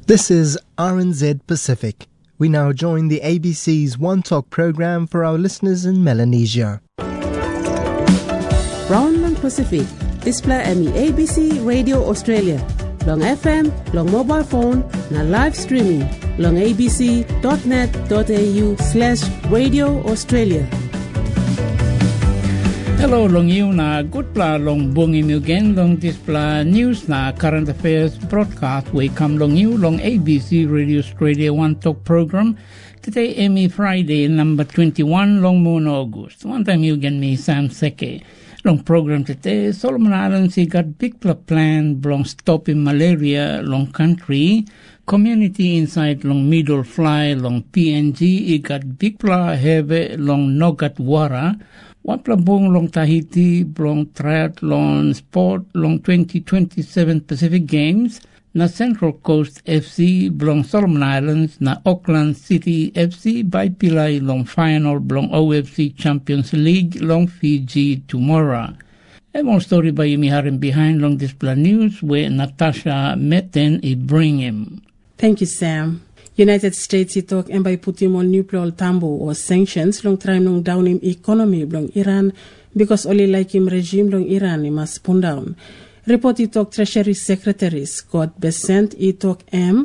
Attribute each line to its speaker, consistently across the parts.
Speaker 1: This is RNZ Pacific. We now join the ABC's One Talk program for our listeners in Melanesia.
Speaker 2: Brownland Pacific, display ami ABC Radio Australia. Long FM, long mobile phone, na live streaming. Long abc.net.au/Radio Australia.
Speaker 3: Hello, long you na good pla long bungi mi again long this pla news na current affairs broadcast we come long you long ABC Radio Australia One Talk program. Today Emmy Friday number 21 long moon August. One time you again me Sam Seke. Long program today Solomon Islands he got big plan long stopping malaria long country. Community inside long middle fly long PNG he got big pla heavy long Nogat Wara. Wapla bong long Tahiti, long triathlon sport, long 2027 Pacific Games, na Central Coast FC, long Solomon Islands, na Auckland City FC, by Pilai, long final, long OFC Champions League, long Fiji tomorrow. A more story by Yumi Harim behind long display news, where Natasha Metten bring him.
Speaker 2: Thank you, Sam. United States itok embay putim on nuclear tambo or sanctions long try long down him economy long Iran because only like him regime long Iran he must put down. Report itok Treasury Secretary Scott Bessent itok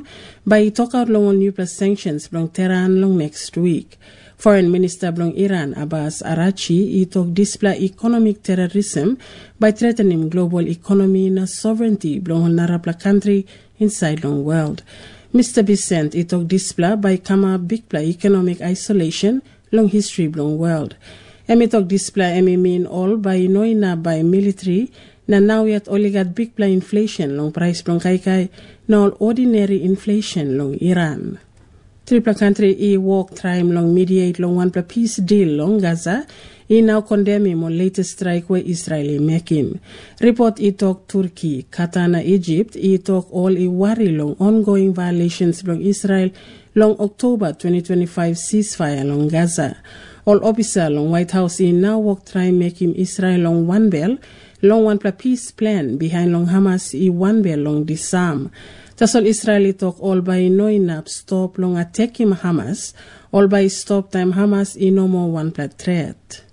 Speaker 2: by itok out long on nuclear sanctions long Tehran long next week. Foreign Minister long Iran Abbas Arachi itok display economic terrorism by threatening global economy and sovereignty long narapla country inside long world. Mr. Bessent itok display by kama big play economic isolation long history long world. Itok display mean all by noina by military na now yet only got big play inflation long price long kai na all ordinary inflation long Iran. Triple country walk time long mediate long one peace deal long Gaza now condemn him on latest strike where Israel make him. Report talk Turkey, Qatar na Egypt talk all worry long ongoing violations long Israel long October 2025 ceasefire long Gaza. All officer long White House now work try make him Israel long one bell long one peace plan behind long Hamas one bell long disarm. That's all Israeli talk all by noinap stop long attack him Hamas, all by stop time Hamas no more one threat.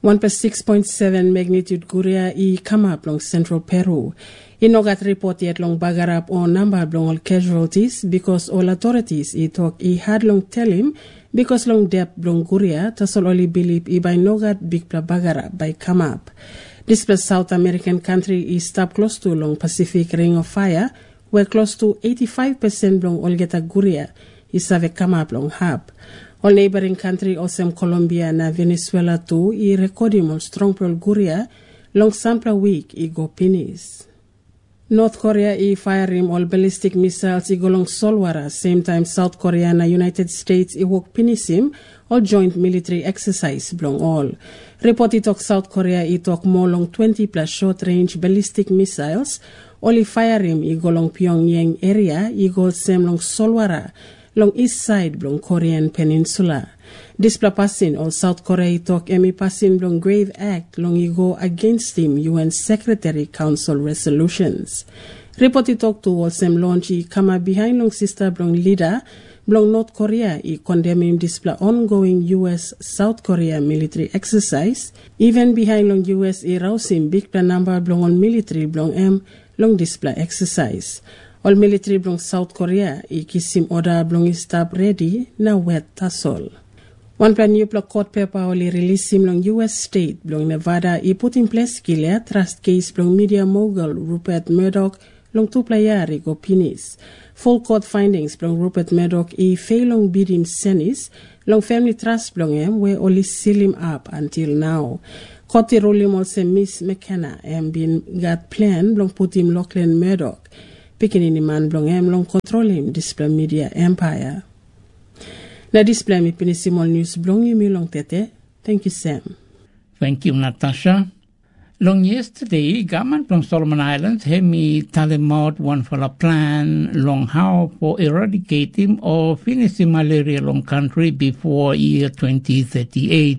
Speaker 2: 1.6.7 magnitude Guria come up long central Peru. No got report yet long bagarap or number long all casualties because all authorities talk had long tell him because long depth long Guria that's all only believe by no got big bagarap by come up. This South American country is stop close to long Pacific Ring of Fire where close to 85% long Olgeta Guria is have come up long hub. All neighboring country also Colombia and Venezuela too recording on strong pearl Guria long sample week go pinis. North Korea firing all ballistic missiles go long Solwara same time South Korea and United States work pinisim all joint military exercise belong all. Report talk South Korea talk more long 20 plus short range ballistic missiles only firing go long Pyongyang area go same long Solwara long east side long Korean peninsula. This passing all South Korea talk passing long grave act long go against him UN Secretary Council resolutions. Report talk to all same launch come behind long sister long leader long North Korea condemn him display ongoing US South Korea military exercise even behind long US rousing big number long on military long long display exercise. All military belong South Korea kisim order belong stop ready na wet tasol. One plan new court paper only release him long US state belong Nevada put in place clear trust case belong media mogul Rupert Murdoch long 2 player go pinis. Full court findings belong Rupert Murdoch fail long bid him senis long family trust belong where only seal him up until now. Court ruling also Miss McKenna been got plan long put him Lachlan Murdoch. Picking in the man belong long control him display media empire. Na display me pinisimol news belong you long tete. Thank you, Sam.
Speaker 3: Thank you, Natasha. Long yesterday, government from Solomon Islands had me telling out one for a plan long how for eradicating or finishing malaria long country before year 2038.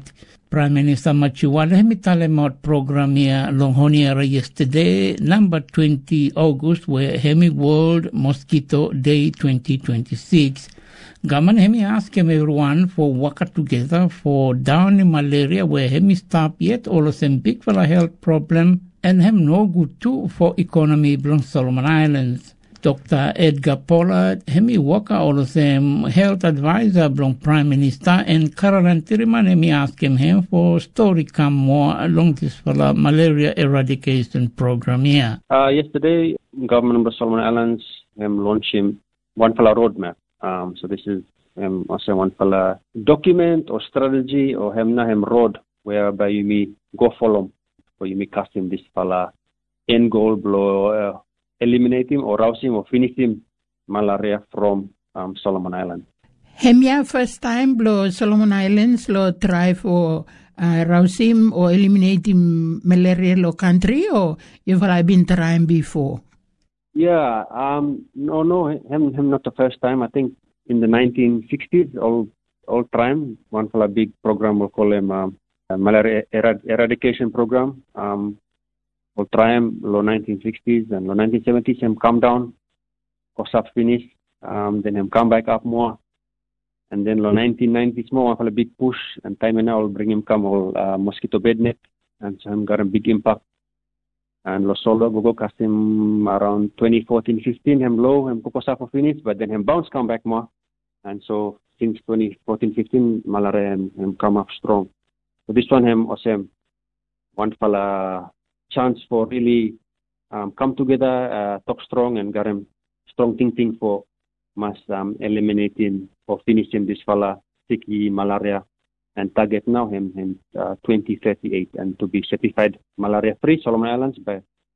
Speaker 3: Prime Minister Machiwala hemi talemot program ya longhoniera yesterday, number 20 August, where hemi World Mosquito Day 2026. Gaman hemi ask him everyone for work together for down in malaria, where hemi stop yet all of them big for a health problem and hem no good too for economy belong Solomon Islands. Dr. Edgar Pollard, hemi worker all of them health advisor belong Prime Minister, and Caroline Tiriman hemi ask him for story come more along this for the malaria eradication program here.
Speaker 4: Yesterday, government of Solomon Islands launched one fella roadmap. So this is also one fella document or strategy or hem road whereby you may go follow or you may cast him this fella end goal blow eliminate him or rouse him or finish him malaria from Solomon Islands.
Speaker 5: Hemia first time blow Solomon Islands lo try for rouse him or eliminate him malaria lo country, or you've been trying before?
Speaker 4: Yeah, no, him not the first time. I think in the 1960s, all time, one for a big program we'll call him malaria eradication program. We'll try him low 1960s and low 1970s. Him come down, course up finish, then him come back up more, and then low 1990s more one for a big push. And time and now I'll bring him come all mosquito bed net, and so him got a big impact. And lo solo go cast him around 2014-15 him low him coco for finish, but then him bounce come back more, and so since 2014-15 malaria him come up strong. So this one him also one fella chance for really come together, talk strong and got him strong thinking for must eliminating or finishing this fella sticky malaria. And target now him 2038 and to be certified malaria free Solomon Islands by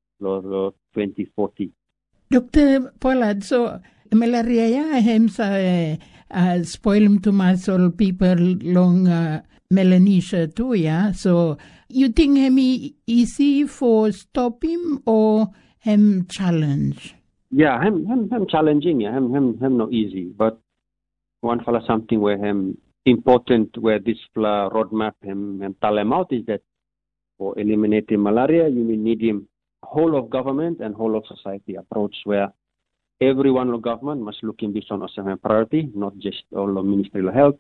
Speaker 4: 2040.
Speaker 5: Dr. Pollard, so malaria ya him sa spoil him to muscle people long Melanesia too, yeah. So you think him easy for stop him or him challenge?
Speaker 4: Yeah, him challenging, yeah. Him not easy, but one fella something where him important where this roadmap him tell him out is that for eliminating malaria, you will need him whole of government and whole of society approach where everyone of government must look in this on as a priority, not just all of Ministry of Health,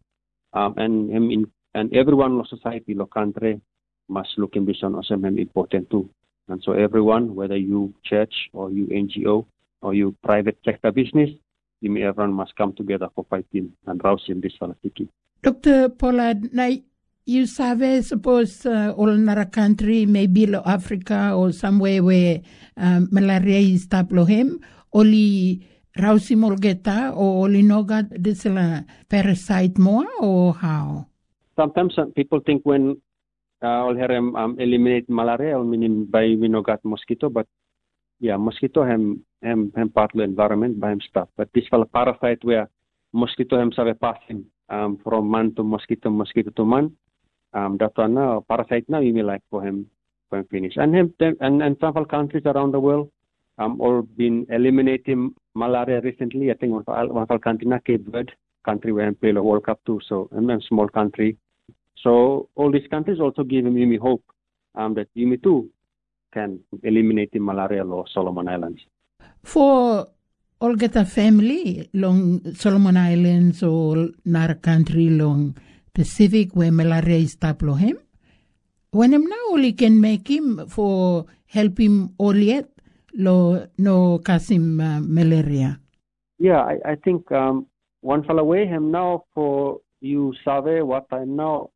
Speaker 4: and everyone of society, of country must look in this on as important too. And so everyone, whether you church or you NGO or you private sector business, everyone must come together for fighting and rousing this falsity.
Speaker 5: Dr. Pollard, now you suppose all another country, maybe Africa or somewhere where malaria is tablohem, only rausim olgeta or only nogat this parasite more or how?
Speaker 4: Sometimes people think when all here eliminate malaria, meaning by nogat mosquito, but yeah, mosquito hem part of the environment by him stuff. But this fella parasite where mosquito hem save passing from man to mosquito to man. That one now parasite now you may like for him finish. And several countries around the world all been eliminating malaria recently. I think one country na Cape Verde, country where he played a World Cup too. So a small country. So all these countries also give me hope that you too can eliminate the malaria law Solomon Islands.
Speaker 5: For all get a family long Solomon Islands or another country long Pacific where malaria is tablohem, when him now only can make him for help him all yet no kasim malaria.
Speaker 4: Yeah, I think one fell away him now for you save what time now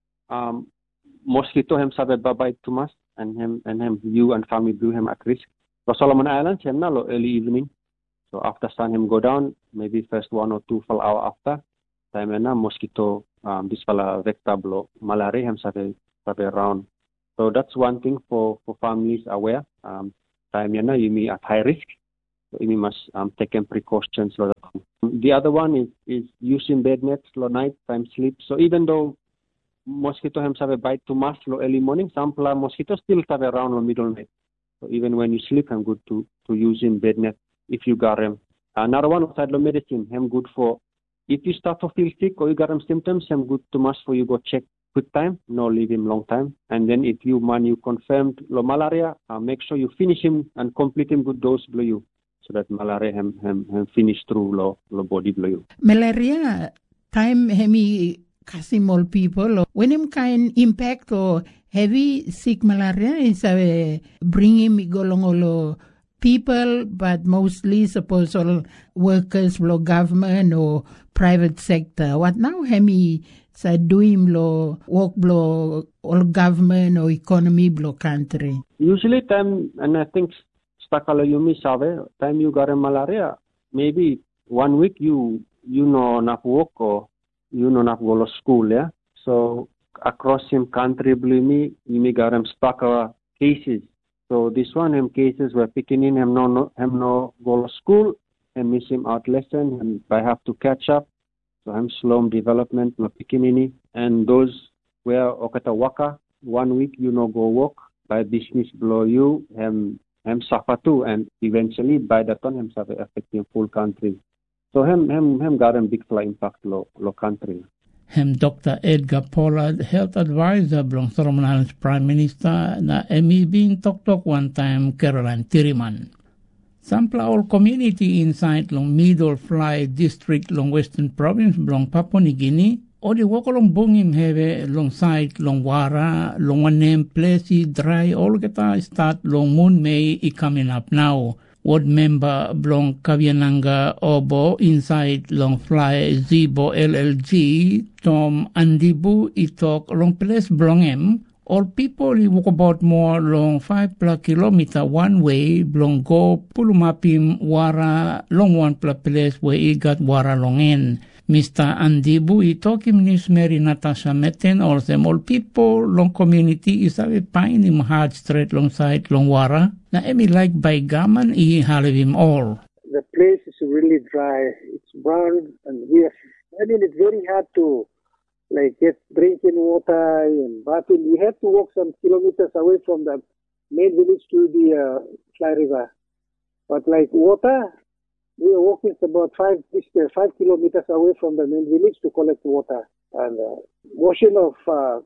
Speaker 4: mosquito him save babay tumas and him you and family do him at risk. So Solomon Islands him now early evening. So after sun him go down, maybe first 1 or 2 full hour after time and now mosquito this fella vector malaria him save around. So that's one thing for families aware. Time now you may at high risk. So you must take precautions. The other one is using bed nets night time sleep. So even though mosquito him have a bite to mass early morning, some mosquitoes still have around middle night. So even when you sleep, I'm good to use in bed net if you got them. Another one outside medicine, I'm good for if you start to feel sick or you got them symptoms, I'm good to mass for you go check quick time, no leave him long time. And then if you confirmed lo malaria, make sure you finish him and complete him good dose below you, so that malaria hem finish through lo body below you.
Speaker 5: Malaria time hemi kasimol people or when him kind impact or heavy sick malaria is bring him golong olo people, but mostly suppose all workers below government or private sector. What now hemi sa doing lo work below all government or economy below country?
Speaker 4: Usually time, and I think stakala yumi save, time you got a malaria, maybe 1 week you know not work or you know not go to school, yeah? So across him country, believe me, you got him stakala cases. So this one him cases were picking in him no go to school and miss him out lesson and I have to catch up. So I'm slow development no picking in, and those where okata waka 1 week you know go work by business below you him suffer too, and eventually by the time him suffer affecting full country. So him got a big fly impact lo country.
Speaker 3: Dr. Edgar Pollard, health advisor belong Solomon Islands Prime Minister na bin tok one time Caroline Tiriman. Sampla all community inside long Middle Fly District long Western Province belong Papua New Guinea o di wako long bungim heve long side long wara long one name place dry all kita start long moon May coming up now. Ward member belong Kaviananga Obo inside long fly Zibo LLG Tom Andibu itok long place belong em. All people walk about more long 5 kilometer one way belong go pulumapim wara long 1 place where he got wara long en. Mr. Andibu itokim News Mary Natasha Meten or them all people long community is a pine him hard straight long side long wara na emi like by gaman I halivim all.
Speaker 6: The place is really dry. It's brown and it's very hard to get drinking water and bathing. We have to walk some kilometers away from the main village to the Fly River. But water, we are walking about 5 kilometers away from the main village to collect water. And washing of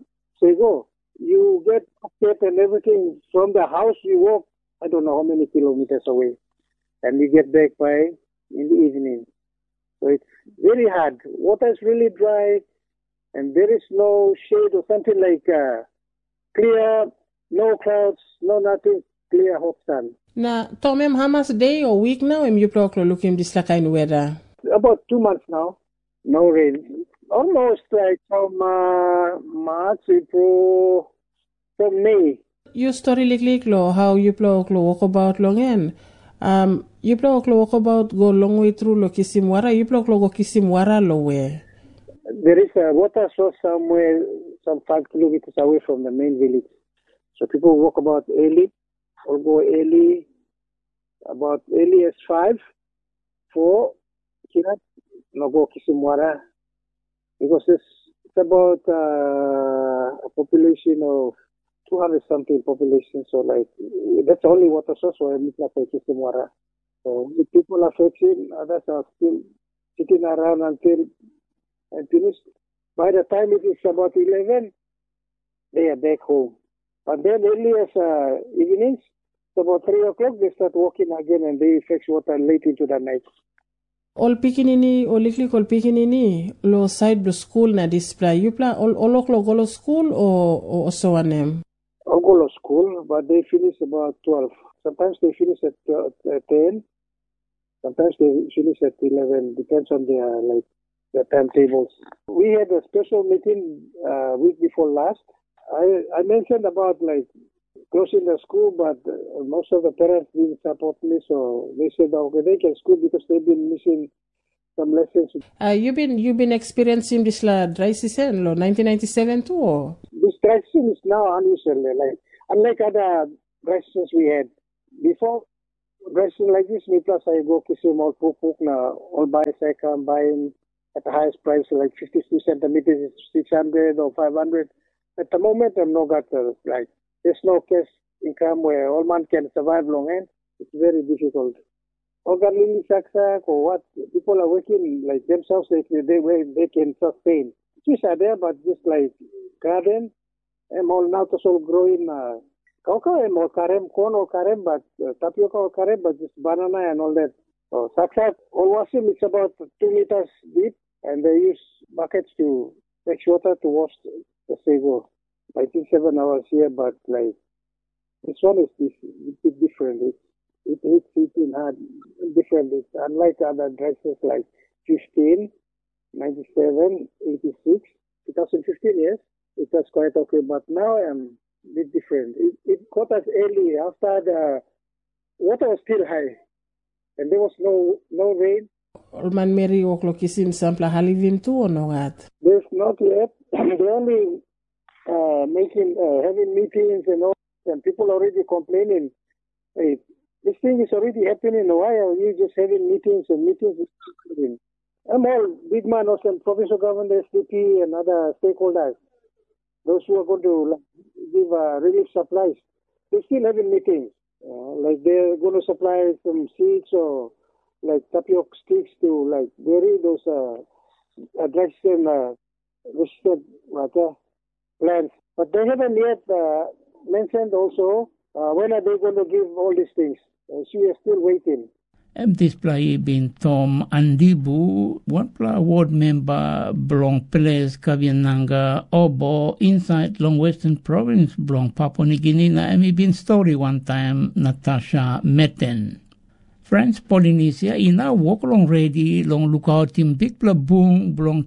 Speaker 6: Sego, you get bucket and everything from the house. You walk, I don't know how many kilometers away, and we get back by in the evening. So it's very hard. Water is really dry, and there is no shade or something clear, no clouds, no nothing, clear hot sun.
Speaker 2: Na Tomem Hamas day or week now you looking this kind weather?
Speaker 6: About 2 months now. No rain. Almost from March, April, from May.
Speaker 2: You story like how you walk about long end. You walk about go long way through lo Kisimwara, you go Kisimwara lo where?
Speaker 6: There is a water source somewhere, some 5 kilometers away from the main village. So people walk about early, or go early, about early as 5, 4, Kirat, no go Kisimwara. Because it's about a population of 200 something population, so that's only water source for Kisimwara. So the people are fetching, others are still sitting around until and finished. By the time it is about 11, they are back home. But then early as evenings, about 3 o'clock, they start walking again and they fetch water late into the night.
Speaker 2: All pikinini, all pikinini, lo side the school na display. You play all go school or so on them?
Speaker 6: All go to school, but they finish about 12. Sometimes they finish at 10. Sometimes they finish at 11. Depends on their timetables. We had a special meeting week before last. I mentioned about closing the school, but most of the parents didn't support me, so they said okay, they can school because they've been missing some lessons.
Speaker 2: You've been experiencing this dry season, 1997 too, or?
Speaker 6: This dry season is now unusual. Unlike other dry seasons we had before, dry season like this, me plus I go kisim all pupuk na all buy I can buy him at the highest price, 52 centimeters, 600 or 500. At the moment, I'm not got there's no cash income where all man can survive long end. It's very difficult. Organically saksak or what, people are working themselves, they can sustain. Fish are there, but just garden. I'm all now just all growing cocoa and or karem, corn or karem, but tapioca or karem, but just banana and all that. So Saksat, all washing, it's about 2 meters deep, and they use buckets to fetch water to wash the sago. I think 7 hours here, but like this one is a bit different. It hits in hard, different. It's unlike other dresses like 15, 97, 86, 2015, yes, it was quite okay, but now I'm a bit different. It caught us early after the water was still high, and there was no rain.
Speaker 2: Olman Mary Oklokisim Sampla Halivim too or no at?
Speaker 6: There's not yet. They're only having meetings and all, and people already complaining. Hey, this thing is already happening. Why are you just having meetings and meetings? I'm all big man, also provincial government, SDP, and other stakeholders. Those who are going to give relief supplies, they're still having meetings. Like they're going to supply some seeds or like tapioca sticks to like bury those resistant plants. But they haven't yet mentioned also when are they going to give all these things. So we are still waiting.
Speaker 3: Display bin Tom Andibu, one ward member belong Place Kaviananga Obo inside Long Western Province belong Papua New Guinea na been story one time Natasha Meten. France Polynesia ina walk along ready long lookout team Big Boom belong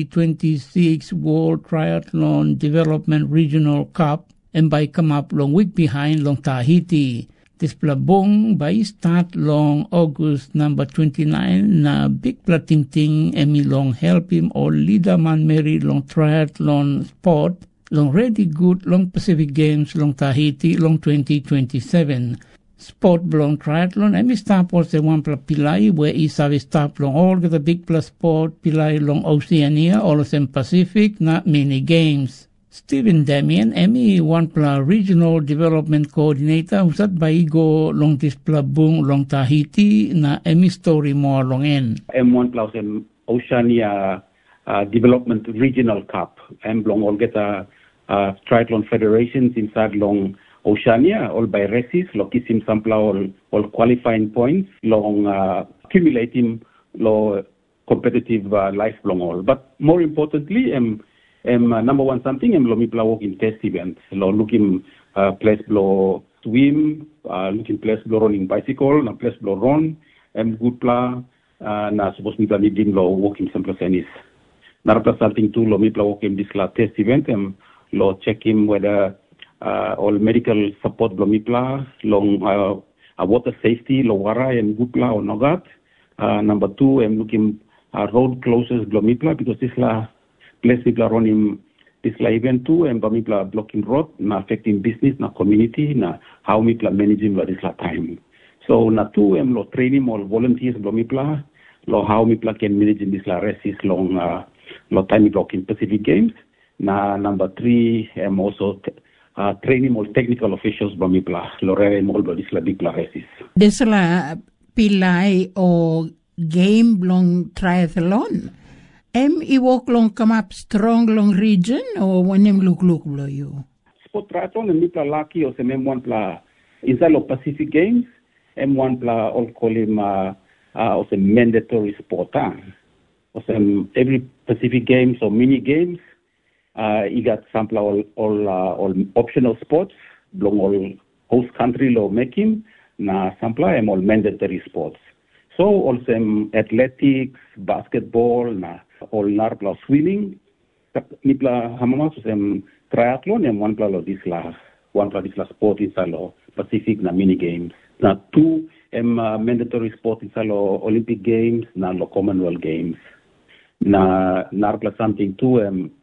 Speaker 3: 2026 World Triathlon Development Regional Cup and by come up long week behind long Tahiti. This plabong by start long August number 29 na big plating emi long help him or leader man Mary long triathlon sport long ready good long Pacific Games long Tahiti long 2027. Sport belong triathlon emi start was the one pilai where is have start long all the big plus sport pilai long Oceania all of them Pacific na mini games. Stephen Damien, Emmy one Regional Development Coordinator, who's at Baigo long this Plabung long Tahiti na Emmy story more long en.
Speaker 7: M1 plus Oceania Development Regional Cup. M long all get triathlon federations inside long Oceania, all by races, lokisim sampla all qualifying points, long accumulating low competitive life long all. But more importantly, number one something lomipla walk in test events. Looking place blow swim, looking place blow running bicycle, na place blow run, good pla na supposed to be din lo walking simple tennis. Narapla something too lomipla walk in this test event lo check him whether all medical support lomipla long water safety lo wara and good pla or nogat. Number two looking road closures lomipla because this place people are running this event too, and people blocking road, na affecting business, na community, na how people are managing this time. So na two, lo training all volunteers, people, lo how people can manage this races long, lo time blocking Pacific Games. Na number three, also training all technical officials, people, lo rare all this big races.
Speaker 5: This la pilai o game long triathlon. Iwok long come up strong long region or when look below you?
Speaker 7: Sport triathlon and people lucky or some M1 pla inside of Pacific Games, M1 pla all call him or some mandatory sport. Or some every Pacific Games or mini games, you got some all optional sports, belong all host country law making, na sampla all mandatory sports. So also athletics, basketball, na all narpla swimming, nipla hamamas triathlon and one pla disla sport inside lo Pacific na mini games. Na two mandatory sport inside lo Olympic Games na lo Commonwealth Games. Na narpla something too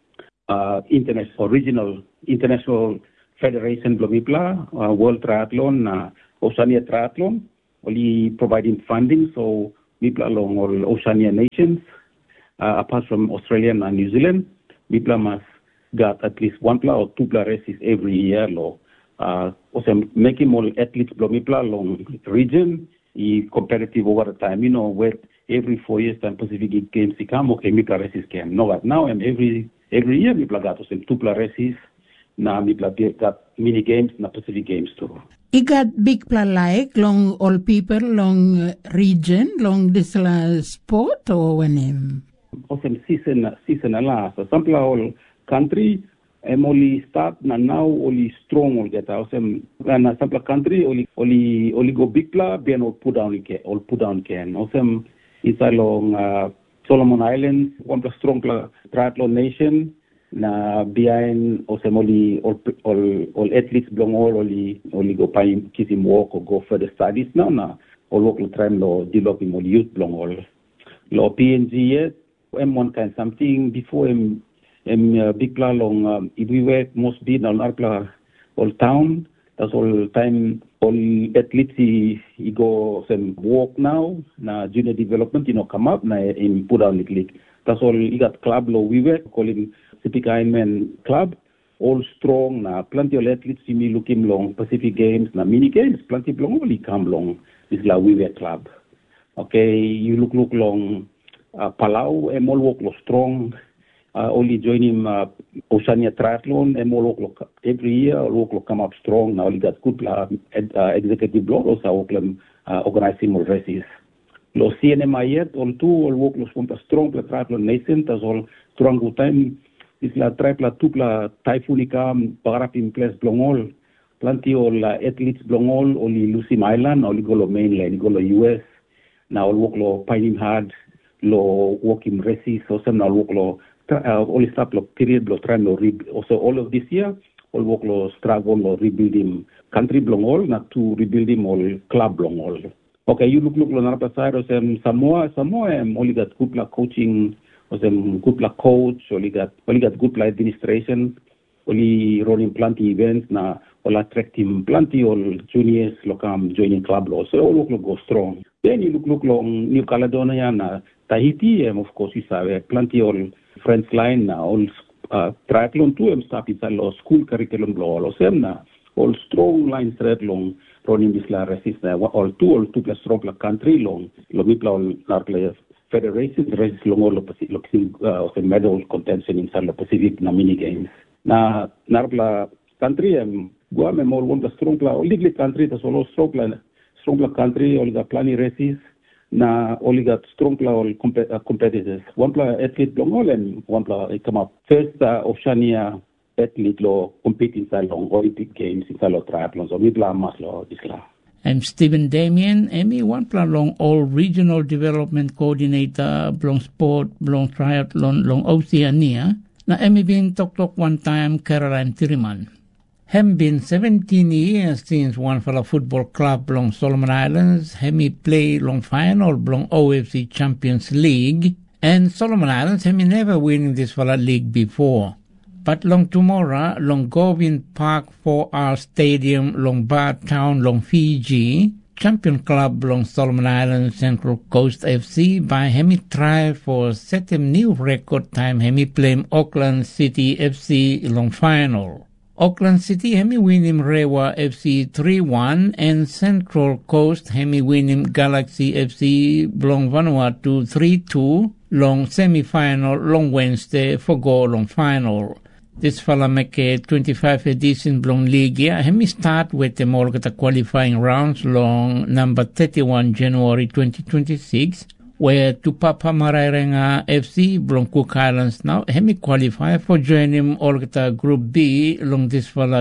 Speaker 7: international federation blomipla World Triathlon na Oceania Triathlon only providing funding so people along all Oceania nations. Apart from Australia and New Zealand, people must got at least one or two races every year. Also making more athletes long region, competitive over the time. Where every 4 years time Pacific Games come, okay, races can. No, but now and every every year mi plagato sem tupla races na mi got mini games na Pacific Games too.
Speaker 5: I got big pla like long all people long region long this sport or when
Speaker 7: Osem season ala so sampla all country only start na now only strong all get osem na sampla country only go big pla bien all put down can osem isa long Solomon Islands one plus strong pla triathlon nation na behind osem all athletes belong only go pine kisim walk or go further studies now na all local time lo developing all youth belong all lo PNG yet M1 kind something before big pla long if we work most be now pla all town that's all time all athletes he go some walk now na junior development come up na in put down league that's all he got club lo we work call him Pacific Ironman club all strong na plenty of athletes me looking long Pacific Games na mini games plenty long only come long this la we work club okay you look long Palau all work lo strong only join him Oceania Triathlon all work every year all work lo come up strong now only got good executive block also organizing more races lo CNMI yet all work lo strong triathlon nation that's all strong good time isla tripla tupla typhonica parap in place blongol plenty all athletes blongol only Lucy Island only go lo mainland go lo US now all work lo pining hard lo working races also now work lo only stop lo period lo try lo also all of this year all work lo struggle lo rebuilding country blongol not to rebuilding all club blongol okay you look lo na pasar Samoa only got good coaching was good pla coach only got good pla administration only running plenty events na all attracting plenty all juniors lo come joining club lo so all look go strong then you look long New Caledonia na Tahiti of course you sabe plenty all French line na all triathlon too stop inside lo school curriculum lo sem na all strong lines thread long running this la races na all two plus strong la country long lo mipla all players federations races long all lo medal contention inside the Pacific na mini games na narpla country guam all one the strong la league country that's all strong la country all the plenty races na only got strong pla all competitors one pla athlete long all and one pla come up first Oceania athlete lo compete inside long Olympic games inside lo triathlon so we pla mas lo isla.
Speaker 3: I'm Stephen Damien, Emmy one plan long all regional development coordinator, long sport, long triathlon, long Oceania. Na Emmy been talk one time Caroline Tiriman. Hem been 17 years since one for a football club long Solomon Islands. Hemi play long final long OFC Champions League. And Solomon Islands hemi never winning this for a league before. But long tomorrow, long Govin Park 4R Stadium, long Bar Town, long Fiji, champion club long Solomon Islands Central Coast FC by hemi try for set a new record time hemi play Auckland City FC long final. Auckland City hemi win him Rewa FC 3-1 and Central Coast hemi win him Galaxy FC long Vanuatu 3-2 long semi-final long Wednesday for go long final. This fella make a 25 edition long league. Hemi start with the more qualifying rounds long number 31 January 2026 where Tupapa Marairenga FC long Cook Islands now hemi qualify for joining Olgata Group B long this fella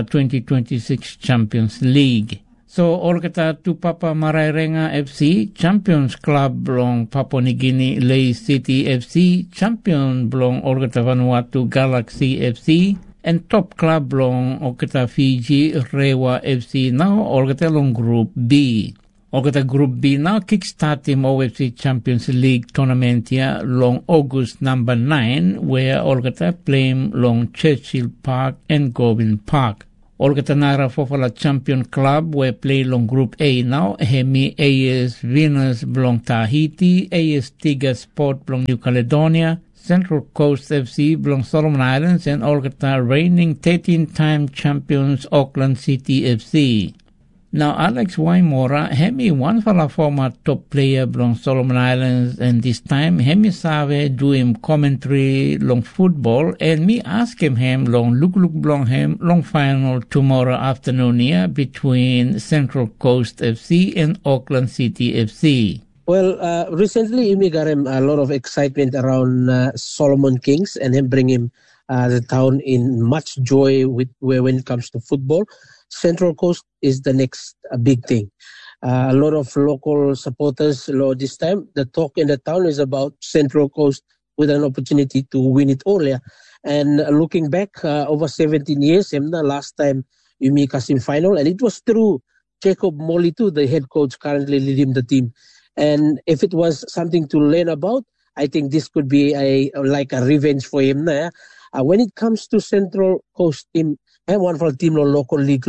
Speaker 3: 2026 Champions League. So Olgata Tupapa Marairenga FC Champions Club long Papua New Guinea Lei City FC Champion long Olgata Vanuatu Galaxy FC and top club long Olgata Fiji Rewa FC now Olgata long Group B. Olgata Group B now kickstart him OFC Champions League tournament here long August number 9 where Olgata play long Churchill Park and Govin Park. Olgata Nara Fofala Champion Club where play long Group A now. Hemi AS Venus belong Tahiti, AS Tiga Sport belong New Caledonia, Central Coast FC belong Solomon Islands and Olgata reigning 13-time champions Auckland City FC. Now, Alex Waimora, hemi one fala former top player from Solomon Islands, and this time hemi save do him commentary long football, and me ask him long look long him long final tomorrow afternoon here between Central Coast FC and Auckland City FC.
Speaker 8: Well, recently Imi got him a lot of excitement around Solomon Kings, and him bring him the town in much joy when it comes to football. Central Coast is the next big thing. A lot of local supporters, this time, the talk in the town is about Central Coast with an opportunity to win it all. Yeah. And looking back over 17 years, the last time Umi Kasim final, and it was through Jacob Molitu, the head coach currently leading the team. And if it was something to learn about, I think this could be like a revenge for him. When it comes to Central Coast team, one for team local league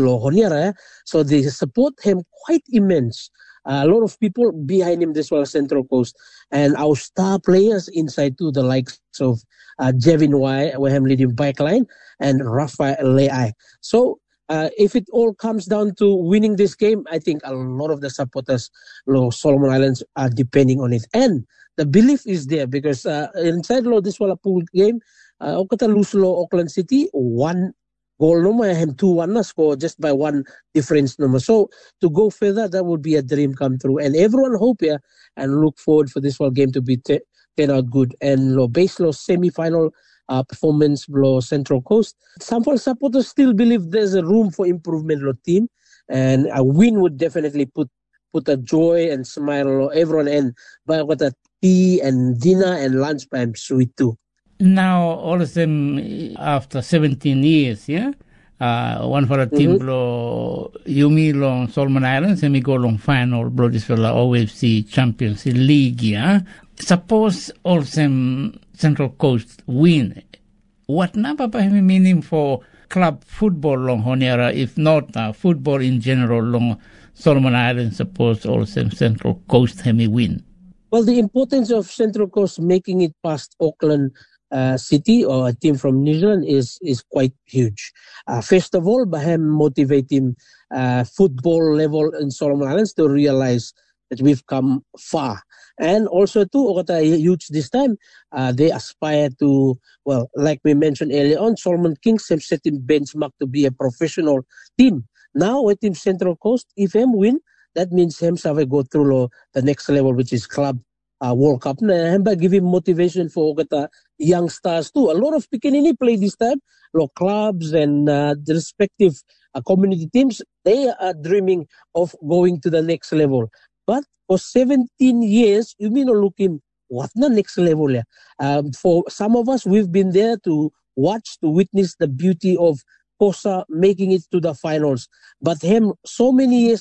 Speaker 8: so they support him quite immense. A lot of people behind him this was Central Coast, and our star players inside too, the likes of Jevin Y, where him leading backline, and Rafael Leai. So if it all comes down to winning this game, I think a lot of the supporters Solomon Islands are depending on it, and the belief is there because inside this was a pool game. Okata lose Auckland City 1 goal number, and 2-1 score just by one difference number. So to go further, that would be a dream come true. And everyone hope here and look forward for this game to be turn out good. And based on semi-final performance Central Coast, some supporters still believe there's a room for improvement team, and a win would definitely put a joy and smile on everyone, and by what a tea and dinner and lunch time sweet too.
Speaker 3: Now, all of them after 17 years, yeah? One for a team blow Yumi long Solomon Islands, and we go long final blow this for the OFC Champions League, yeah? Suppose all them Central Coast win. What number by meaning for club football long Honiara, if not football in general long Solomon Islands, suppose all them Central Coast hemi win?
Speaker 8: Well, the importance of Central Coast making it past Auckland City or a team from New Zealand is quite huge. First of all, Baham motivating football level in Solomon Islands to realize that we've come far. And also too, a huge this time, they aspire to, well, like we mentioned earlier on, Solomon Kings have set in benchmark to be a professional team. Now with Team Central Coast, if them win, that means them have go through the next level, which is club World Cup. And by giving motivation for young stars too. A lot of Picanini play this time. Clubs and the respective community teams, they are dreaming of going to the next level. But for 17 years, you mean looking what the next level? For some of us, we've been there to watch, to witness the beauty of Kosa making it to the finals. But him, so many years,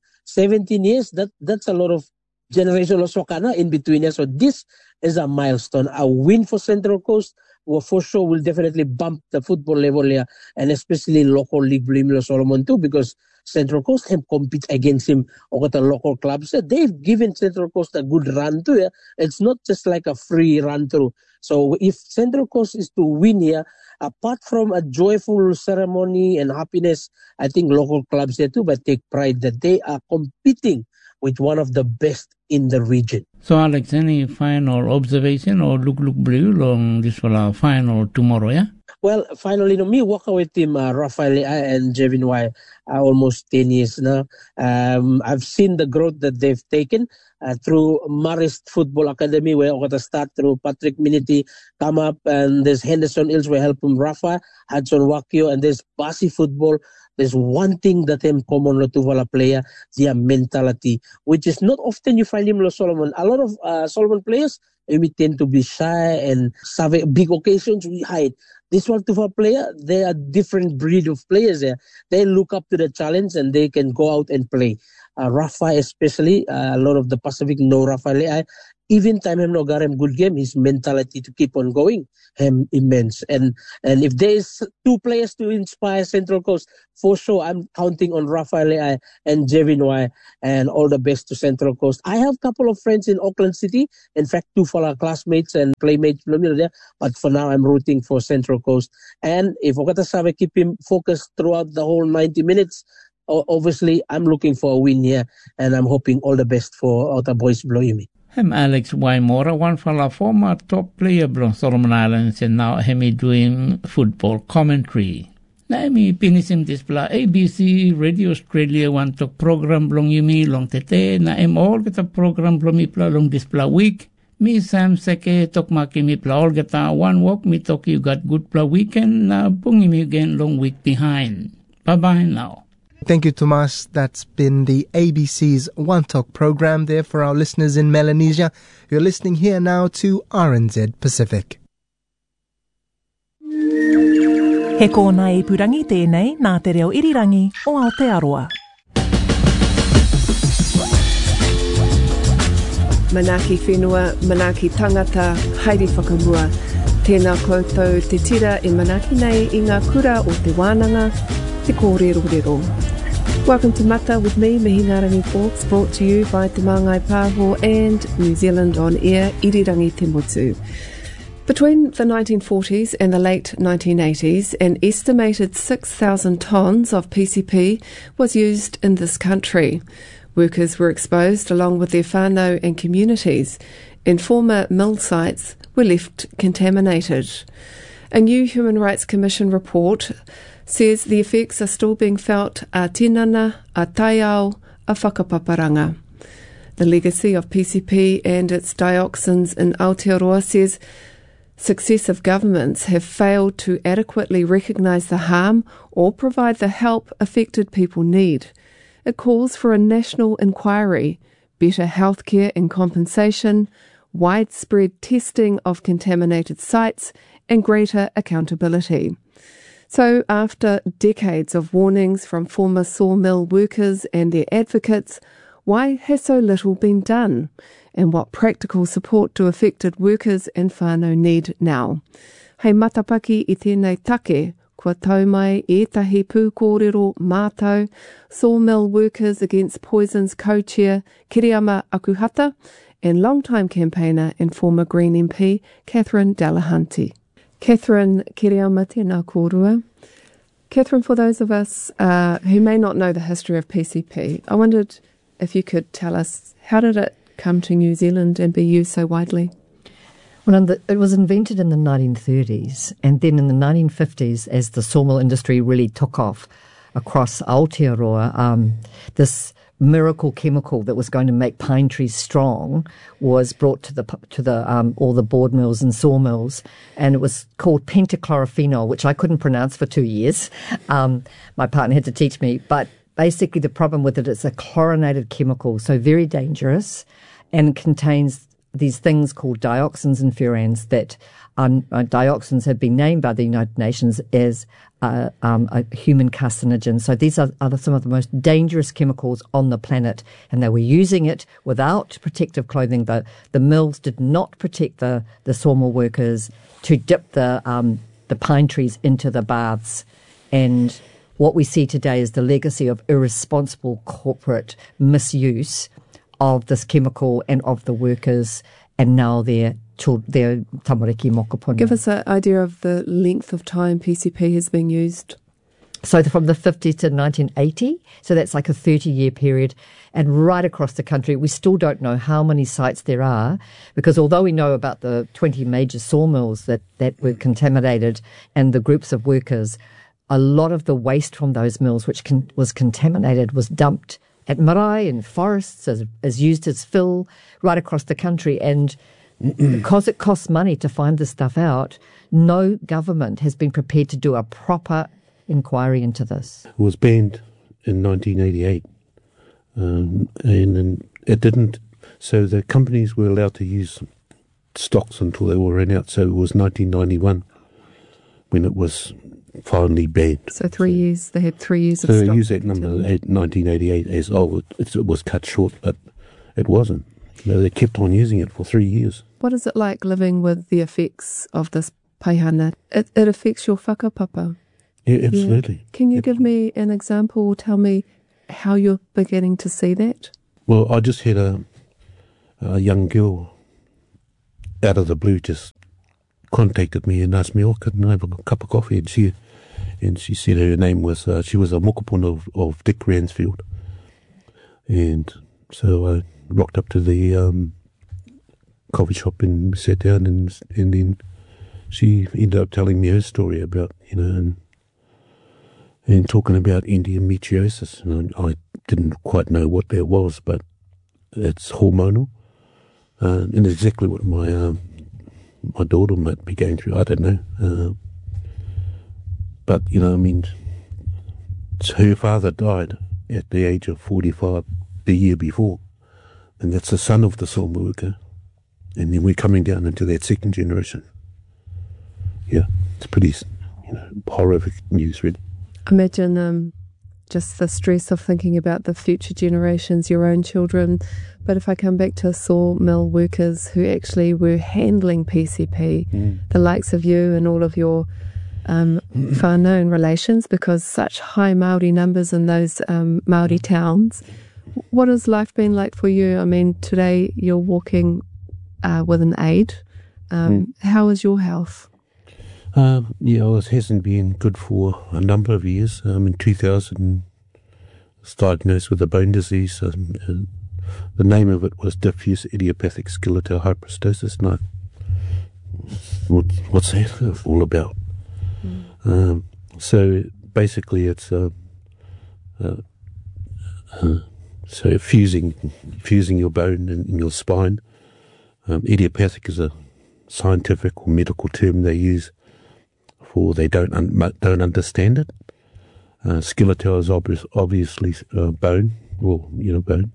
Speaker 8: 17 years, that's a lot of generational soccer in between. So this is a milestone. A win for Central Coast for sure will definitely bump the football level here, and especially local league Blimilo Solomon too, because Central Coast can compete against him or the local clubs. They've given Central Coast a good run too. Yeah? It's not just like a free run through. So if Central Coast is to win here, apart from a joyful ceremony and happiness, I think local clubs here too, but take pride that they are competing with one of the best in the region.
Speaker 3: So Alex, any final observation or look blue on this final tomorrow, yeah?
Speaker 8: Well, finally, me walk with him, Rafael and Jevin Y, almost 10 years now. I've seen the growth that they've taken through Marist Football Academy, where I got to start through Patrick Minity, come up, and there's Henderson Ills, where help him Rafa, Hudson Wakio, and there's Basi Football. There's one thing that them common to Vala player, their mentality, which is not often you find him Solomon. A lot of Solomon players, we tend to be shy and have big occasions, we hide. This one Tufa player, they are different breed of players there. They look up to the challenge and they can go out and play. Rafa especially, a lot of the Pacific know Rafa. Even time him no got him good game, his mentality to keep on going, him immense. And if there is two players to inspire Central Coast, for sure I'm counting on Rafael and Jevin Y, and all the best to Central Coast. I have a couple of friends in Auckland City, in fact 2 for our classmates and playmates, but for now I'm rooting for Central Coast. And if Okata Save keep him focused throughout the whole 90 minutes, obviously, I'm looking for a win here, and I'm hoping all the best for Outer Boys Bloyumi.
Speaker 3: I'm Alex Waimora, one fella former top player from Solomon Islands, and now I'm doing football commentary. Na mi pinisim displa ABC Radio Australia one talk program blong yumi long tete na all kita program blong mi pla long displa week. Mi Sam Seke tok maki mi pla all kita one walk mi tok you got good pla weekend na bungi mi again long week behind. Bye bye now.
Speaker 1: Thank you, Tomas. That's been the ABC's One Talk program there for our listeners in Melanesia. You're listening here now to RNZ Pacific.
Speaker 9: He kōna I purangi tēnei nā te reo irirangi o Aotearoa.
Speaker 10: Manaki whenua, manaki tangata, haere whakamua. Tēnā koutou te tira e manaki nei I ngā kura o te wānanga, te kōrero. Welcome to Mata with me, Mihingarangi Hawks, brought to you by Te Māngai Pāho and New Zealand On Air, Irirangi Te Motu. Between the 1940s and the late 1980s, an estimated 6,000 tonnes of PCP was used in this country. Workers were exposed along with their whānau and communities, and former mill sites were left contaminated. A new Human Rights Commission report says the effects are still being felt a tinana, a taiao, a whakapaparanga. The legacy of PCP and its dioxins in Aotearoa says successive governments have failed to adequately recognise the harm or provide the help affected people need. It calls for a national inquiry, better healthcare and compensation, widespread testing of contaminated sites, and greater accountability. So, after decades of warnings from former sawmill workers and their advocates, why has so little been done? And what practical support do affected workers and whānau need now? Hei matapaki I tēnei take, kua tau mai ētahi pūkōrero mātou, Sawmill Workers Against Poison's co-chair Kiriama Akuhata, and long-time campaigner and former Green MP Catherine Delahunty. Catherine, Kiriama tēnā kōrua. Catherine, for those of us who may not know the history of PCP, I wondered if you could tell us, how did it come to New Zealand and be used so widely?
Speaker 11: Well, it was invented in the 1930s, and then in the 1950s, as the sawmill industry really took off across Aotearoa, this miracle chemical that was going to make pine trees strong was brought to all the board mills and sawmills, and it was called pentachlorophenol, which I couldn't pronounce for 2 years. My partner had to teach me, but basically the problem with it is a chlorinated chemical, so very dangerous, and contains these things called dioxins and furans that dioxins have been named by the United Nations as a human carcinogen. So these are some of the most dangerous chemicals on the planet, and they were using it without protective clothing. The mills did not protect the sawmill workers to dip the pine trees into the baths. And what we see today is the legacy of irresponsible corporate misuse of this chemical and of the workers, and now their tamariki mokopuna.
Speaker 10: Give us an idea of the length of time PCP has been used.
Speaker 11: So from the 50s to 1980, so that's like a 30-year period, and right across the country. We still don't know how many sites there are, because although we know about the 20 major sawmills that were contaminated and the groups of workers, a lot of the waste from those mills which was contaminated was dumped at marae and forests as used as fill right across the country. And because it costs money to find this stuff out, no government has been prepared to do a proper inquiry into this.
Speaker 12: It was banned in 1988, and it didn't. So the companies were allowed to use stocks until they were ran out. So it was 1991 when it was finally banned.
Speaker 10: So 3 years, they had 3 years of stock.
Speaker 12: So they used that number, 1988, as, it was cut short, but it wasn't. They kept on using it for 3 years.
Speaker 10: What is it like living with the effects of this paihana? It affects your whakapapa.
Speaker 12: Yeah, absolutely.
Speaker 10: Yeah. Can you give me an example or tell me how you're beginning to see that?
Speaker 12: Well, I just had a young girl out of the blue just contacted me and asked me, couldn't I have a cup of coffee? And And she said her name was, she was a mokopuna of Dick Ransfield. And so I rocked up to the coffee shop and sat down, and then she ended up telling me her story about, and talking about endometriosis. And I didn't quite know what that was, but it's hormonal. And exactly what my daughter might be going through, I don't know. But, her father died at the age of 45 the year before. And that's the son of the sawmill worker. And then we're coming down into that second generation. Yeah, it's pretty, horrific news, really.
Speaker 10: Imagine just the stress of thinking about the future generations, your own children. But if I come back to sawmill workers who actually were handling PCP, the likes of you and all of your whānau relations, because such high Māori numbers in those Māori towns, what has life been like for you? I mean, today you're walking with an aid. How is your health?
Speaker 12: It hasn't been good for a number of years. In 2000, I was diagnosed with a bone disease. The name of it was diffuse idiopathic skeletal hyperostosis. And what's that all about? So basically, it's so fusing your bone in your spine. Idiopathic is a scientific or medical term they use for they don't understand it. Skeletal is obviously bone, bone.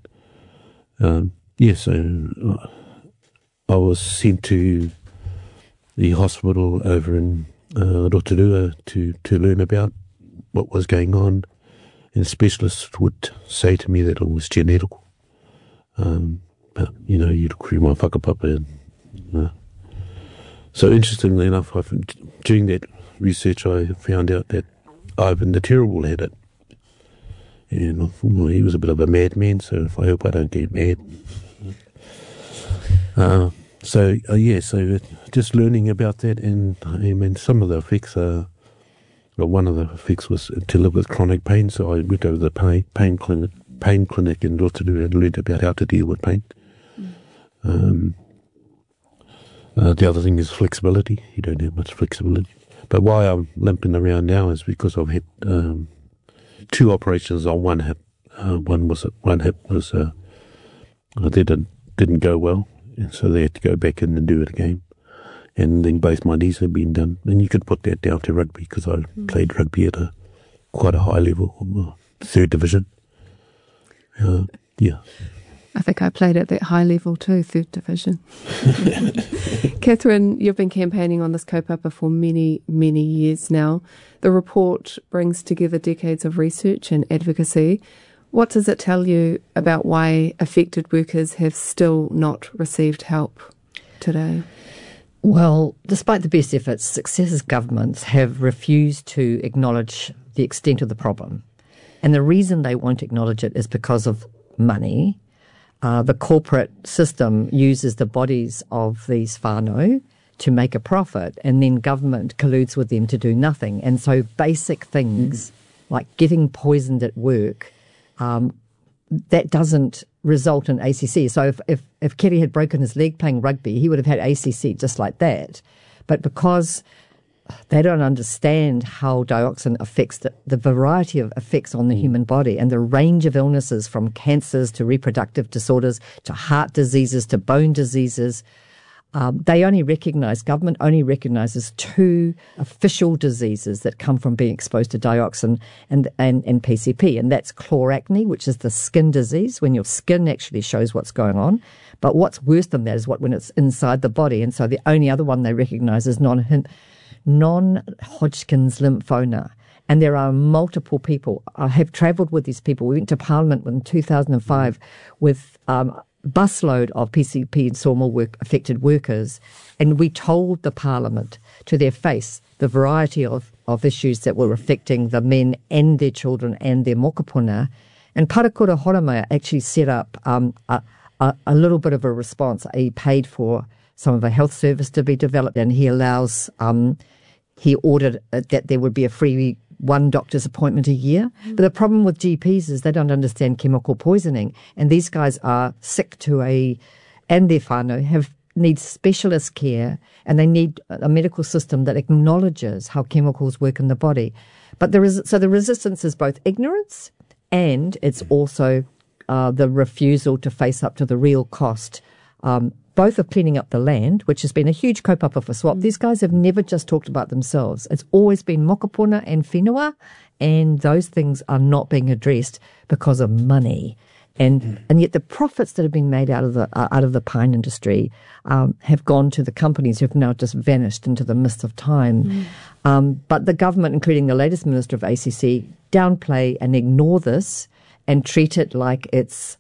Speaker 12: So I was sent to the hospital over in Rotorua to learn about what was going on, and specialists would say to me that it was genetical. But, you'd crew my whakapapa. So interestingly enough, during that research, I found out that Ivan the Terrible had it. And I thought, he was a bit of a madman, so I hope I don't get mad. So just learning about that, and some of the effects are, one of the effects was to live with chronic pain, so I went over to the pain clinic in Rotorua and learned about how to deal with pain. The other thing is flexibility. You don't have much flexibility. But why I'm limping around now is because I've had 2 operations on one hip. One hip was they didn't go well, and so they had to go back in and do it again. And then both my knees have been done. And you could put that down to rugby, because I played rugby at quite a high level, 3rd division.
Speaker 10: I think I played at that high level too, 3rd division. Catherine, you've been campaigning on this kaupapa for many, many years now. The report brings together decades of research and advocacy. What does it tell you about why affected workers have still not received help today?
Speaker 11: Well, despite the best efforts, successive governments have refused to acknowledge the extent of the problem. And the reason they won't acknowledge it is because of money. The corporate system uses the bodies of these whānau to make a profit, and then government colludes with them to do nothing. And so basic things like getting poisoned at work, that doesn't result in ACC. So if Kerry had broken his leg playing rugby, he would have had ACC just like that. But because they don't understand how dioxin affects the variety of effects on the human body and the range of illnesses, from cancers to reproductive disorders to heart diseases to bone diseases. Government only recognises 2 official diseases that come from being exposed to dioxin and PCP, and that's chloracne, which is the skin disease, when your skin actually shows what's going on. But what's worse than that is when it's inside the body, and so the only other one they recognise is non-Hodgkin's lymphoma. And there are multiple people. I have travelled with these people. We went to Parliament in 2005 with busload of PCP and sawmill affected workers, and we told the Parliament to their face the variety of issues that were affecting the men and their children and their mokopuna. And Parakura Horomaya actually set up a little bit of a response. He paid for some of a health service to be developed, and he allows he ordered that there would be a free one doctor's appointment a year. But the problem with GPs is they don't understand chemical poisoning. And these guys are sick and their whānau need specialist care, and they need a medical system that acknowledges how chemicals work in the body. But the resistance is both ignorance and it's also the refusal to face up to the real cost, both of cleaning up the land, which has been a huge kaupapa for SWAP. These guys have never just talked about themselves. It's always been mokopuna and whenua, and those things are not being addressed because of money. And yet the profits that have been made out of the pine industry have gone to the companies who have now just vanished into the mist of time. But the government, including the latest Minister of ACC, downplay and ignore this and treat it like it's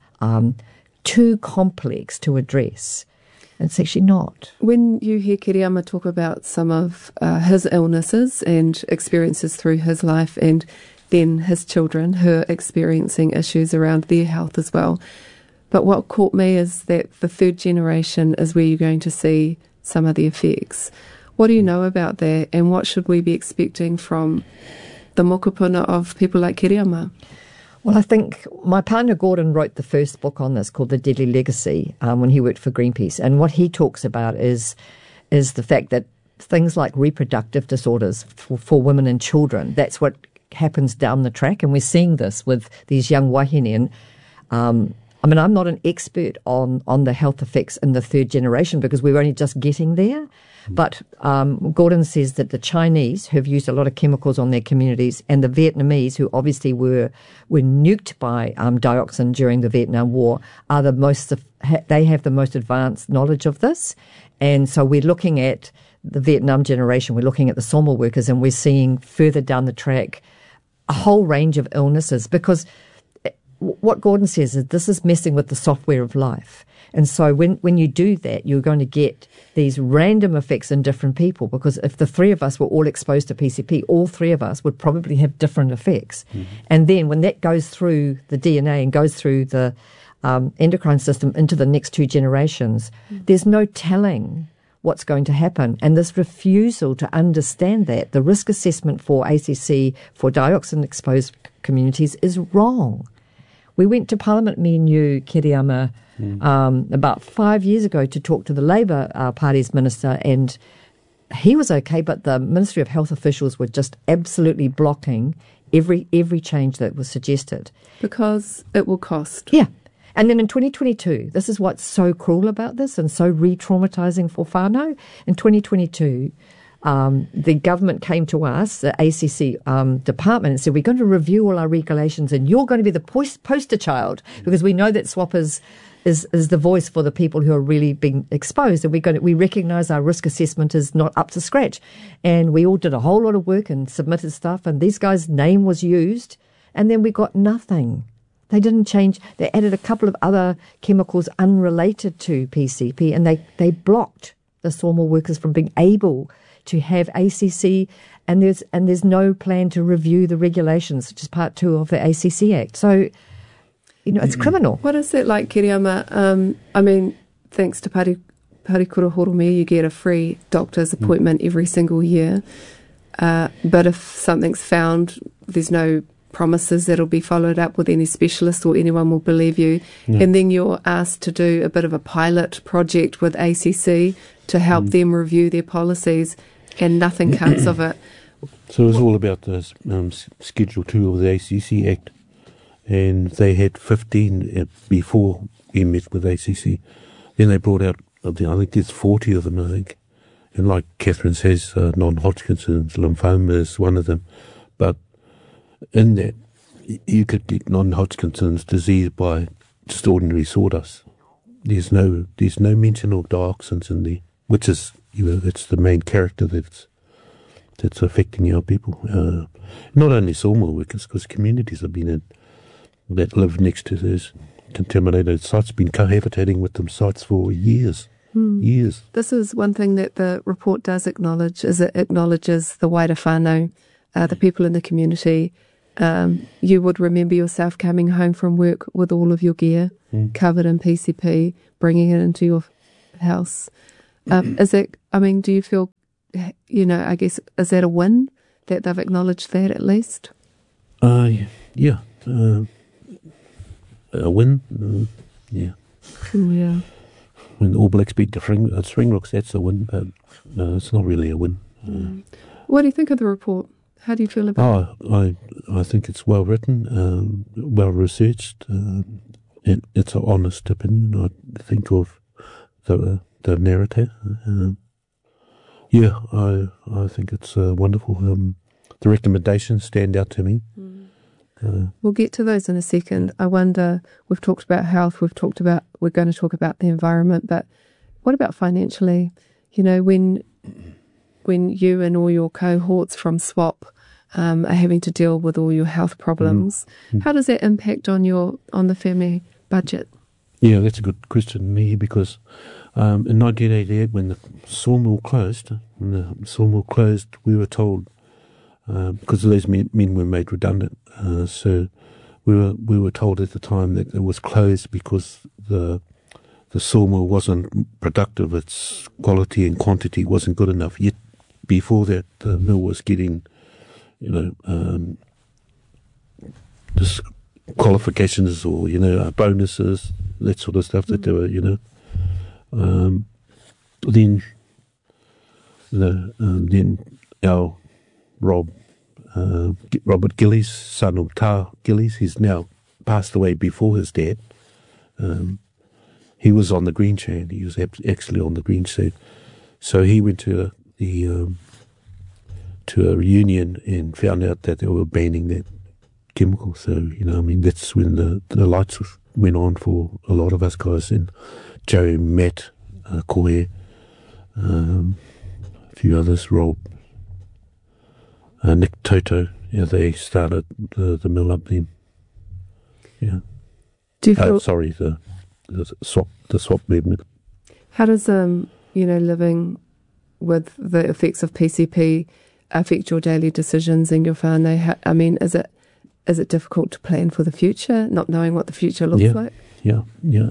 Speaker 11: too complex to address. And it's actually not.
Speaker 10: When you hear Kiriyama talk about some of his illnesses and experiences through his life, and then his children who are experiencing issues around their health as well. But what caught me is that the third generation is where you're going to see some of the effects. What do you know about that, and what should we be expecting from the mokopuna of people like Kiriyama?
Speaker 11: Well, I think my partner Gordon wrote the first book on this called The Deadly Legacy when he worked for Greenpeace. And what he talks about is the fact that things like reproductive disorders for women and children, that's what happens down the track, and we're seeing this with these young wahine. I'm not an expert on the health effects in the third generation because we're only just getting there. But Gordon says that the Chinese, who've used a lot of chemicals on their communities, and the Vietnamese, who obviously were nuked by dioxin during the Vietnam War, are they have the most advanced knowledge of this. And so we're looking at the Vietnam generation, we're looking at the sawmill workers, and we're seeing further down the track a whole range of illnesses, because what Gordon says is this is messing with the software of life. And so when you do that, you're going to get these random effects in different people, because if the three of us were all exposed to PCP, all three of us would probably have different effects. And then when that goes through the DNA and goes through the endocrine system into the next two generations, there's no telling what's going to happen. And this refusal to understand that, the risk assessment for ACC for dioxin-exposed communities is wrong. We went to Parliament, me and you, Kiriyama, about 5 years ago to talk to the Labour Party's minister, and he was okay, but the Ministry of Health officials were just absolutely blocking every change that was suggested. Because it will cost. Yeah. And then in 2022, this is what's so cruel about this and so re-traumatising for whānau. In 2022, the government came to us, the ACC department, and said, we're going to review all our regulations and you're going to be the poster child, because we know that SWAP is the voice for the people who are really being exposed, and we recognise our risk assessment is not up to scratch. And we all did a whole lot of work and submitted stuff, and these guys' name was used, and then we got nothing. They didn't change. They added a couple of other chemicals unrelated to PCP, and they blocked the sawmill workers from being able to have ACC, and there's no plan to review the regulations, which is part 2 of the ACC Act. So, it's criminal.
Speaker 10: What is it like, Kiriyama? Thanks to Parikura Horomi, you get a free doctor's appointment every single year. But if something's found, there's no promises that it'll be followed up with any specialist or anyone will believe you. No. And then you're asked to do a bit of a pilot project with ACC to help them review their policies, and nothing comes of it.
Speaker 12: So it was all about the Schedule 2 of the ACC Act, and they had 15 before we met with ACC. Then they brought out, I think there's 40 of them, I think. And like Catherine says, non-Hodgkin's lymphoma is one of them. But in that, you could get non-Hodgkin's disease by just ordinary sawdust. There's no mention of dioxins in there, which is, it's the main character that's affecting our people. Not only sawmill workers, because communities have been that live next to those contaminated sites, been cohabitating with them sites for years. Years.
Speaker 10: This is one thing that the report does acknowledge, is it acknowledges the wider whānau, the people in the community. You would remember yourself coming home from work with all of your gear covered in PCP, bringing it into your house. Do you feel, I guess, is that a win that they've acknowledged that at least?
Speaker 12: Yeah. A win. Yeah.
Speaker 10: Yeah.
Speaker 12: When the All Blacks beat the Springboks, that's a win, but it's not really a win.
Speaker 10: What do you think of the report? How do you feel about it?
Speaker 12: I think it's well written, well researched. It's an honest opinion, I think, of the narrator. I think it's wonderful. The recommendations stand out to me.
Speaker 10: We'll get to those in a second. I wonder, we've talked about health, we're going to talk about the environment, but what about financially? You know, when you and all your cohorts from SWAP are having to deal with all your health problems, how does that impact on the family budget?
Speaker 12: Yeah, that's a good question to me, because in 1988, when the sawmill closed, we were told, because those men were made redundant, so we were told at the time that it was closed because the sawmill wasn't productive, its quality and quantity wasn't good enough. Yet before that, the mill was getting, just qualifications or bonuses, that sort of stuff that they were, then our Robert Gillies, son of Ta Gillies, he's now passed away before his dad. He was on the green chain. He was actually on the green chain. So he went to a reunion and found out that they were banning that chemical. So, that's when the lights went on for a lot of us guys. And Joe, Matt, Koe, a few others, Rob, Nick Toto, they started the mill up then. Yeah.
Speaker 10: Do you feel
Speaker 12: the swap movement.
Speaker 10: How does living with the effects of PCP affect your daily decisions in your whānau? Is it difficult to plan for the future, not knowing what the future looks like?
Speaker 12: Yeah.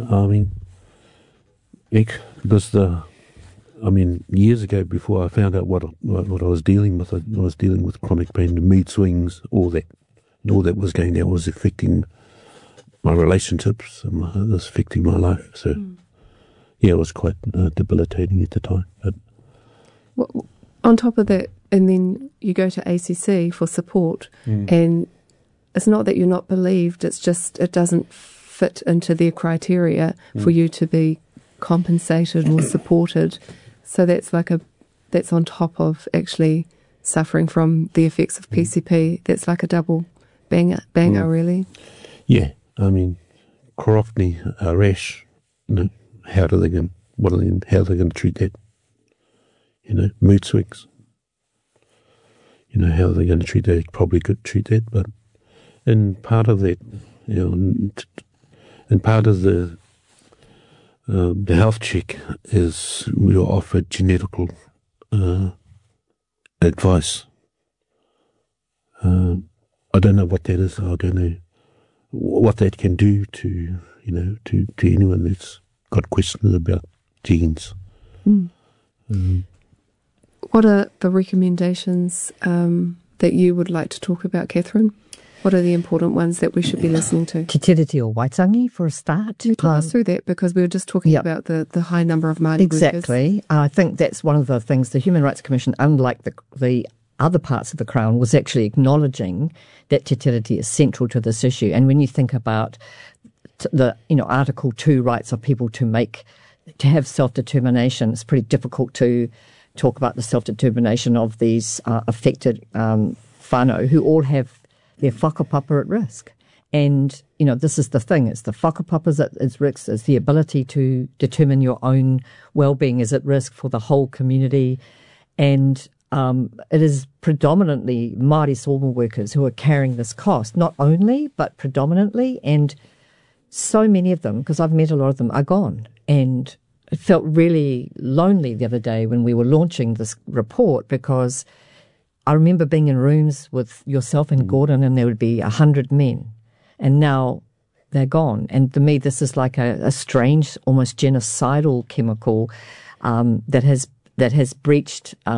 Speaker 12: Because years ago, before I found out what I was dealing with, I was dealing with chronic pain, the mood swings, all that. And all that was going there was affecting my relationships, and it was affecting my life. So, it was quite debilitating at the time. But
Speaker 10: on top of that, and then you go to ACC for support, and it's not that you're not believed, it's just it doesn't fit into their criteria for you to be compensated or supported. So that's on top of actually suffering from the effects of PCP. That's like a double banger really. Yeah,
Speaker 12: Corofney, rash, how are they going to treat that? Mood swings. How are they going to treat that? They probably could treat that, but in part of that, and part of the health check is we are offered genetical advice. I don't know what that is. I don't know what that can do to anyone that's got questions about genes.
Speaker 10: What are the recommendations that you would like to talk about, Catherine? What are the important ones that we should be listening to?
Speaker 11: Te Tiriti o Waitangi, for a start.
Speaker 10: Can you talk us through that? Because we were just talking about the high number of Māori workers.
Speaker 11: Exactly. I think that's one of the things the Human Rights Commission, unlike the other parts of the Crown, was actually acknowledging that Te Tiriti is central to this issue. And when you think about the Article 2 rights of people to have self-determination, it's pretty difficult to talk about the self-determination of these affected whānau who all have their whakapapa at risk. And, this is the thing. It's the whakapapas at risk. It's the ability to determine your own well-being is at risk for the whole community. And it is predominantly Māori sawmill workers who are carrying this cost, not only, but predominantly. And so many of them, because I've met a lot of them, are gone. And it felt really lonely the other day when we were launching this report, because I remember being in rooms with yourself and Gordon, and there would be 100 men, and now they're gone. And to me, this is like a strange, almost genocidal chemical that has breached